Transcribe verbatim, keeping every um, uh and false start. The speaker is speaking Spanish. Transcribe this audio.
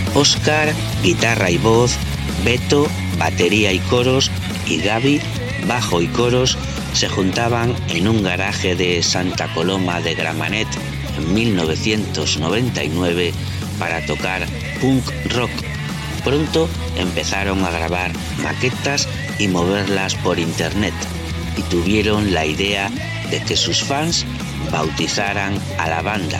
Óscar, guitarra y voz, Beto, batería y coros, y Gaby, bajo y coros, se juntaban en un garaje de Santa Coloma de Gramenet en mil novecientos noventa y nueve para tocar punk rock. Pronto empezaron a grabar maquetas y moverlas por internet, y tuvieron la idea de que sus fans bautizaran a la banda.